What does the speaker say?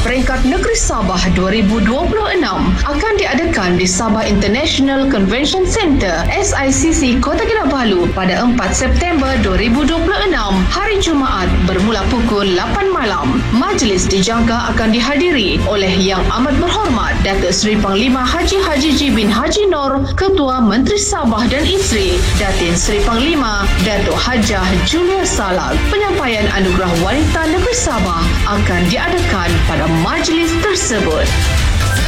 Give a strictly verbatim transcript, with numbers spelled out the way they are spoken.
Peringkat Negeri Sabah dua ribu dua puluh enam akan diadakan di Sabah International Convention Centre S I C C Kota Kinabalu pada empat September dua ribu dua puluh enam, hari Jumaat bermula pukul lapan malam. Majlis dijangka akan dihadiri oleh Yang Amat Berhormat Datuk Seri Panglima Haji Haji G bin Haji Nor, Ketua Menteri Sabah dan Isteri, Datin Seri Panglima Datuk Hajah Julia Salak. Penyampaian Anugerah Wanita Negeri Sabah akan diadakan pada majlis tersebut.